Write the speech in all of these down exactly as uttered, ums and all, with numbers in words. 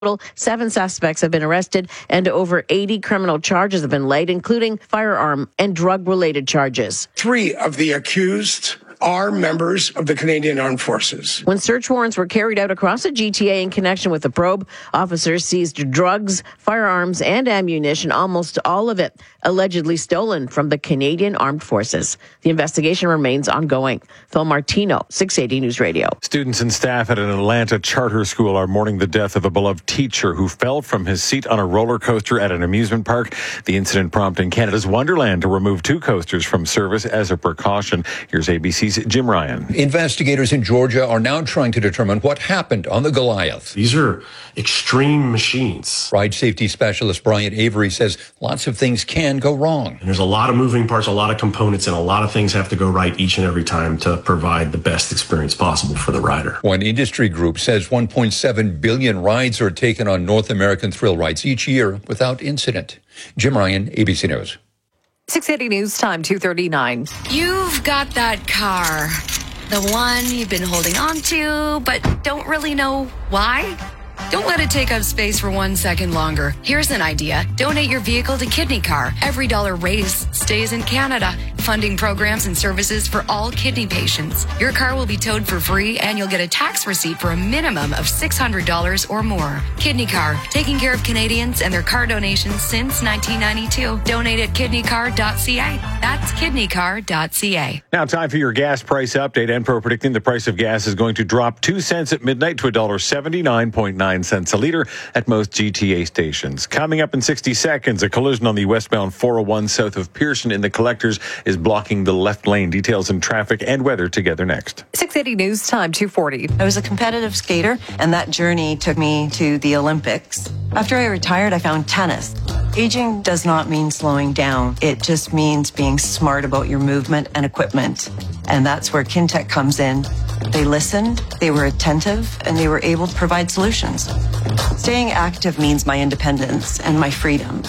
Seven suspects have been arrested and over eighty criminal charges have been laid, including firearm and drug-related charges. Three of the accused are members of the Canadian Armed Forces. When search warrants were carried out across the G T A in connection with the probe, officers seized drugs, firearms, and ammunition, almost all of it allegedly stolen from the Canadian Armed Forces. The investigation remains ongoing. Phil Martino, six eighty News Radio. Students and staff at an Atlanta charter school are mourning the death of a beloved teacher who fell from his seat on a roller coaster at an amusement park. The incident prompting Canada's Wonderland to remove two coasters from service as a precaution. Here's A B C's Jim Ryan. Investigators in Georgia are now trying to determine what happened on the Goliath. These are extreme machines. Ride safety specialist Brian Avery says lots of things can go wrong. And there's a lot of moving parts, a lot of components, and a lot of things have to go right each and every time to provide the best experience possible for the rider. One industry group says one point seven billion rides are taken on North American thrill rides each year without incident. Jim Ryan, A B C News. six eighty News Time, two thirty-nine. You've got that car, the one you've been holding on to, but don't really know why. Don't let it take up space for one second longer. Here's an idea. Donate your vehicle to Kidney Car. Every dollar raised stays in Canada, funding programs and services for all kidney patients. Your car will be towed for free, and you'll get a tax receipt for a minimum of six hundred dollars or more. Kidney Car, taking care of Canadians and their car donations since nineteen ninety-two. Donate at kidney car dot c a. That's kidney car dot c a. Now, time for your gas price update. Enpro predicting the price of gas is going to drop two cents at midnight to one dollar seventy-nine point nine cents a liter at most G T A stations. Coming up in sixty seconds, a collision on the westbound four oh one south of Pearson in the Collectors is blocking the left lane. Details in traffic and weather together next. six eighty News Time, two forty. I was a competitive skater, and that journey took me to the Olympics. After I retired, I found tennis. Aging does not mean slowing down. It just means being smart about your movement and equipment. And that's where Kintec comes in. They listened, they were attentive, and they were able to provide solutions. Staying active means my independence and my freedom.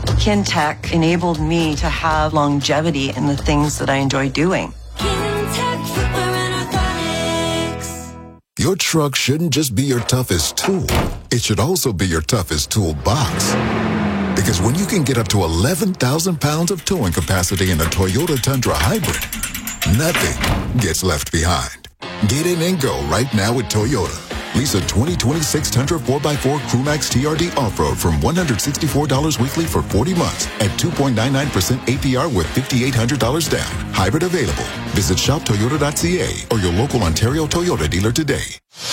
Kintec enabled me to have longevity in the things that I enjoy doing. Kintec Footwear and Orthotics. Your truck shouldn't just be your toughest tool. It should also be your toughest toolbox. Because when you can get up to eleven thousand pounds of towing capacity in a Toyota Tundra Hybrid, nothing gets left behind. Get in and go right now at Toyota. Lease a twenty twenty-six Tundra four by four Crewmax T R D Off-Road from one hundred sixty-four dollars weekly for forty months at two point nine nine percent A P R with five thousand eight hundred dollars down. Hybrid available. Visit shop toyota dot c a or your local Ontario Toyota dealer today.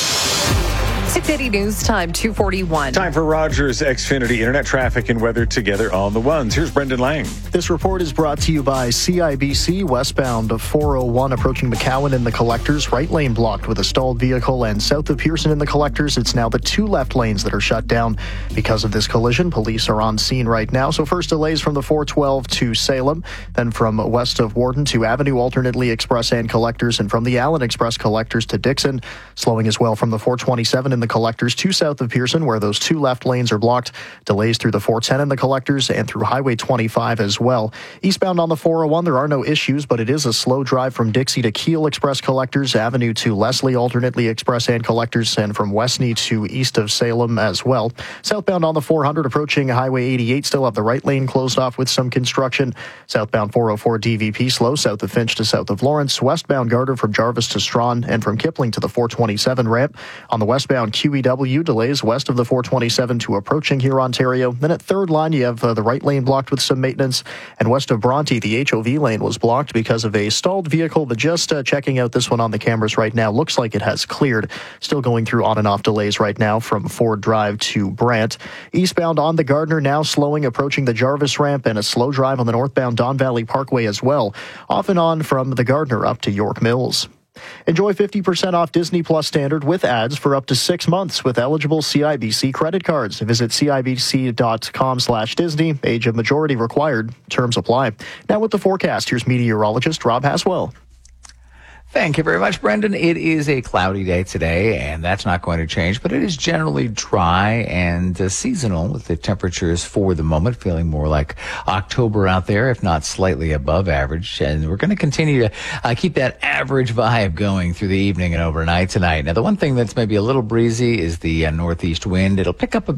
six eighty News Time, two forty-one. Time for Rogers Xfinity Internet traffic and weather together on the ones. Here's Brendan Lang. This report is brought to you by C I B C. Westbound of four oh one approaching McCowan in the Collectors. Right lane blocked with a stalled vehicle, and south of Pearson in the Collectors, it's now the two left lanes that are shut down because of this collision. Police are on scene right now. So first delays from the four twelve to Salem, then from west of Warden to Avenue, alternately Express and Collectors, and from the Allen Express Collectors to Dixon. Slowing as well from the four twenty-seven in the Collectors to south of Pearson, where those two left lanes are blocked. Delays through the four ten in the Collectors and through Highway twenty-five as well. Eastbound on the four oh one, there are no issues, but it is a slow drive from Dixie to Keele Express Collectors, Avenue to Leslie, alternately Express and Collectors, and from Westney to east of Salem as well. Southbound on the four hundred approaching Highway eighty-eight, still have the right lane closed off with some construction. Southbound four oh four D V P slow, south of Finch to south of Lawrence. Westbound Garter from Jarvis to Strawn, and from Kipling to the four twenty-seven ramp. On the westbound Q E W, delays west of the four twenty-seven to approaching here, Ontario. Then at third line, you have uh, the right lane blocked with some maintenance. And west of Bronte, the H O V lane was blocked because of a stalled vehicle, but just uh, checking out this one on the cameras right now, looks like it has cleared. Still going through on and off delays right now from Ford Drive to Brant. Eastbound on the Gardner, now slowing, approaching the Jarvis ramp, and a slow drive on the northbound Don Valley Parkway as well. Off and on from the Gardner up to York Mills. Enjoy fifty percent off Disney Plus Standard with ads for up to six months with eligible C I B C credit cards. Visit C I B C dot com slash Disney. Age of majority required. Terms apply. Now with the forecast, here's meteorologist Rob Haswell. Thank you very much, Brendan. It is a cloudy day today, and that's not going to change, but it is generally dry and uh, seasonal with the temperatures for the moment, feeling more like October out there, if not slightly above average. And we're going to continue to uh, keep that average vibe going through the evening and overnight tonight. Now, the one thing that's maybe a little breezy is the uh, northeast wind. It'll pick up a